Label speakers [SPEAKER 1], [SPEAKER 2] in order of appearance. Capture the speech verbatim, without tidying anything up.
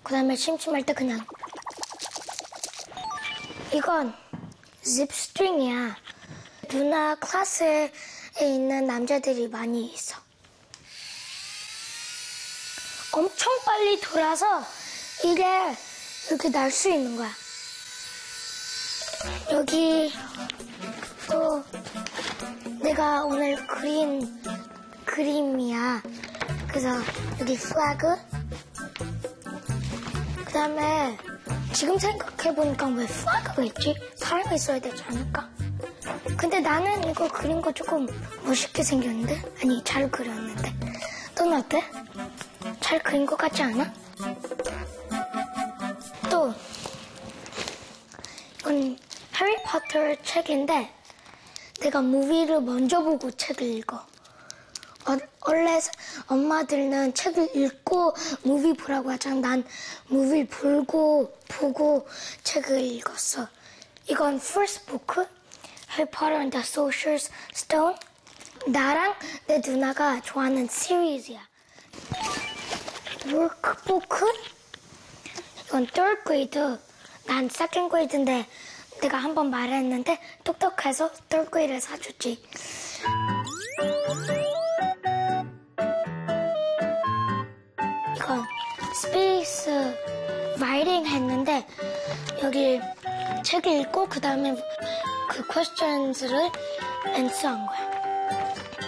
[SPEAKER 1] 그 다음에 심심할 때 그냥. 이건 짚스트링이야. 누나 클래스에 있는 남자들이 많이 있어. 엄청 빨리 돌아서 이게 이렇게 날 수 있는 거야. 여기 또 내가 오늘 그린 그림이야. 그래서 여기 플래그. 그 다음에 지금 생각해보니까 왜 플래그가 있지? 사람이 있어야 되지 않을까? 근데 나는 이거 그린 거 조금 멋있게 생겼는데? 아니, 잘 그렸는데. 너는 어때? 잘 그린 것 같지 않아? 또 이건 해리포터 책인데 내가 무비를 먼저 보고 책을 읽어. 어, 원래 엄마들은 책을 읽고 무비 보라고 하잖아. 난 무비를 보고 보고 책을 읽었어. 이건 first book, Harry Potter and the Sorcerer's Stone. 나랑 내 누나가 좋아하는 시리즈야. workbook? 이건 third grade, 난 second grade인데 내가 한번 말했는데 똑똑해서 third grade를 사줬지. 이건 스페이스 라이팅 했는데 여기 책을 읽고 그 다음에 그 questions를 answer한 거야.